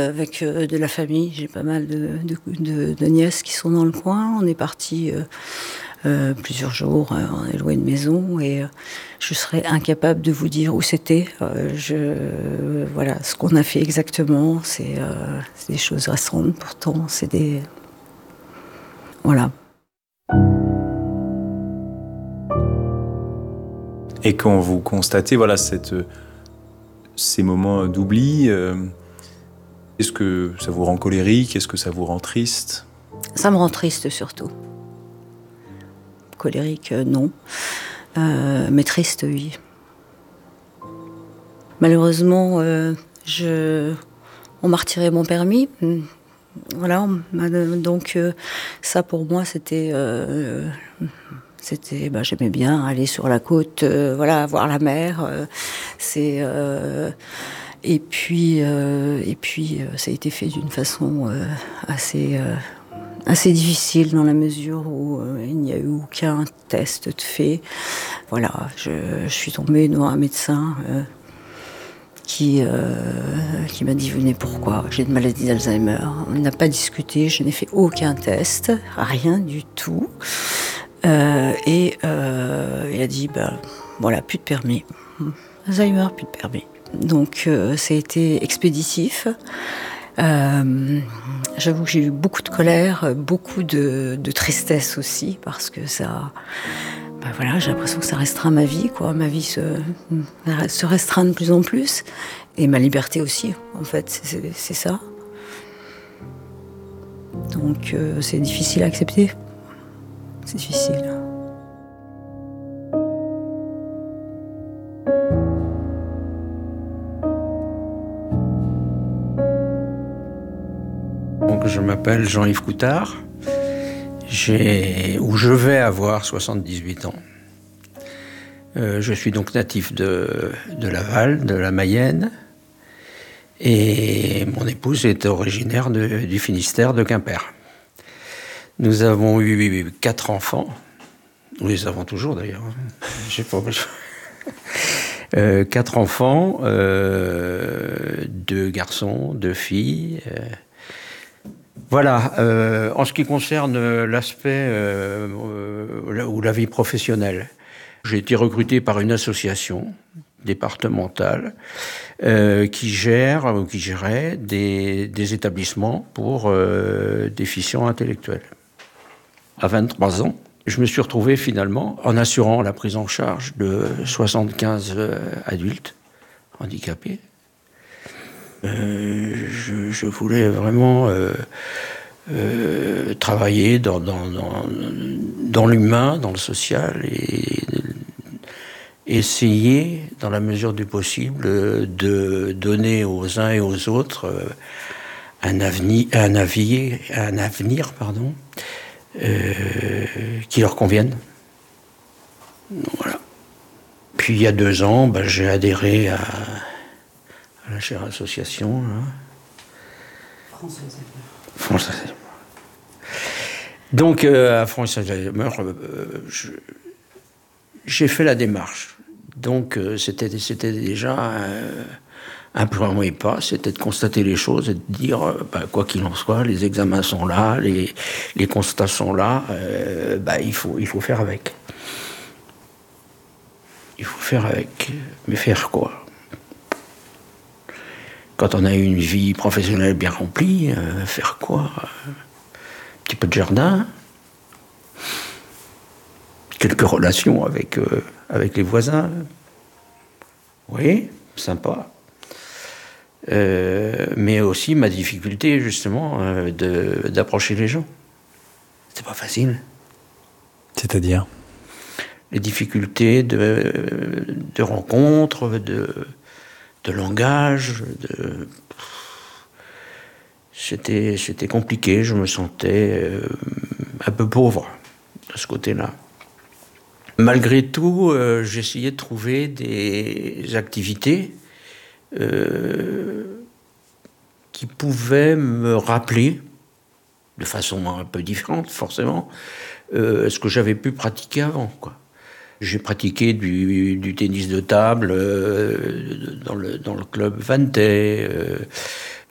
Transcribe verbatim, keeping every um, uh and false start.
avec euh, de la famille. J'ai pas mal de, de, de, de nièces qui sont dans le coin. On est partis euh, euh, plusieurs jours, euh, on a loué une maison et euh, je serais incapable de vous dire où c'était. Euh, je, euh, voilà, ce qu'on a fait exactement, c'est, euh, c'est des choses récentes pourtant, c'est des... Voilà. Et quand vous constatez voilà, cette, ces moments d'oubli, euh, est-ce que ça vous rend colérique? Est-ce que ça vous rend triste? Ça me rend triste surtout. Colérique, euh, non. Euh, mais triste, oui. Malheureusement, euh, je... on m'a retiré mon permis. Voilà, donc euh, ça pour moi c'était... Euh, C'était, bah, j'aimais bien aller sur la côte, euh, voilà, voir la mer. Euh, c'est, euh, et puis, euh, et puis, euh, ça a été fait d'une façon euh, assez, euh, assez difficile dans la mesure où euh, il n'y a eu aucun test de fait. Voilà, je, je suis tombée devant un médecin euh, qui, euh, qui m'a dit venez pourquoi j'ai une maladie d'Alzheimer. On n'a pas discuté, je n'ai fait aucun test, rien du tout. Euh, et euh, il a dit, ben voilà, plus de permis. Alzheimer, plus de permis. Donc euh, ça a été expéditif. Euh, j'avoue que j'ai eu beaucoup de colère, beaucoup de, de tristesse aussi, parce que ça... Ben voilà, j'ai l'impression que ça restreint ma vie, quoi. Ma vie se, se restreint de plus en plus. Et ma liberté aussi, en fait, c'est, c'est ça. Donc euh, c'est difficile à accepter. C'est difficile. Donc, je m'appelle Jean-Yves Coutard, j'ai, ou je vais avoir soixante-dix-huit ans. Euh, je suis donc natif de, de Laval, de la Mayenne, et mon épouse est originaire de, du Finistère, de Quimper. Nous avons eu quatre enfants. Nous les avons toujours d'ailleurs. J'ai pas... euh, quatre enfants, euh, deux garçons, deux filles. Euh, voilà. Euh, en ce qui concerne l'aspect euh, euh, ou la vie professionnelle, j'ai été recruté par une association départementale euh, qui gère ou qui gérait des, des établissements pour euh, déficients intellectuels. À vingt-trois ans, je me suis retrouvé finalement en assurant la prise en charge de soixante-quinze euh, adultes handicapés. Euh, je, je voulais vraiment euh, euh, travailler dans, dans, dans, dans l'humain, dans le social et essayer, dans la mesure du possible, de donner aux uns et aux autres un avenir, un avenir, un avenir pardon, Euh, qui leur conviennent. Voilà. Puis il y a deux ans, ben, j'ai adhéré à, à la chère association. Hein. France Alzheimer. France Alzheimer. Donc euh, à France Alzheimer, euh, je, j'ai fait la démarche. Donc euh, c'était, c'était déjà euh, un premier pas, c'était de constater les choses et de dire, euh, bah, quoi qu'il en soit, les examens sont là, les, les constats sont là, euh, bah, il faut, il faut faire avec. Il faut faire avec. Mais faire quoi? Quand on a une vie professionnelle bien remplie, euh, faire quoi? Un petit peu de jardin, quelques relations avec, euh, avec les voisins. Oui, sympa. Euh, mais aussi ma difficulté justement euh, de, d'approcher les gens. C'est pas facile. C'est-à-dire? Les difficultés de, de rencontres, de, de langage, de... C'était, c'était compliqué, je me sentais euh, un peu pauvre de ce côté-là. Malgré tout, euh, j'essayais de trouver des activités Euh, qui pouvait me rappeler, de façon un peu différente forcément, euh, ce que j'avais pu pratiquer avant, quoi. J'ai pratiqué du, du tennis de table euh, dans, le, dans le club Vantais. Euh,